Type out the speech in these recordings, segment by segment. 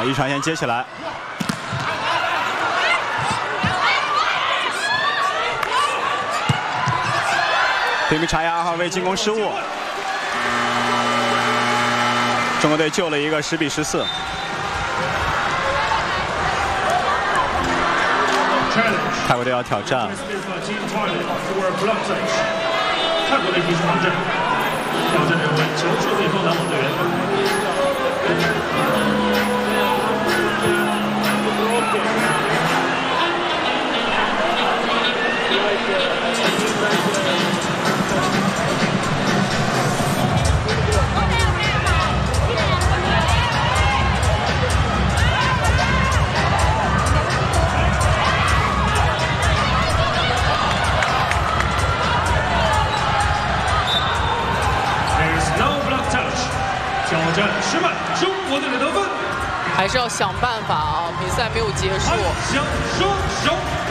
一传线接起来。 对面查亚2号位进攻失误，中国队救了一个10比14。泰国队要挑战。 泰国队提出方阵，挑战人为球数对方篮网队员。 挑战失败，中国队的得分。 还是要想办法啊！比赛没有结束。 想双手。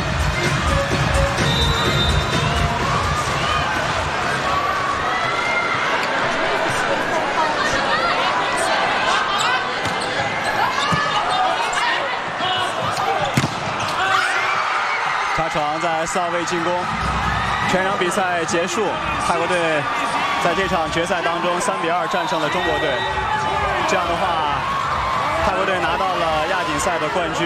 查闯在4号位进攻，全场比赛结束，泰国队。 在这场决赛当中，3比2战胜了中国队。这样的话，泰国队拿到了亚锦赛的冠军。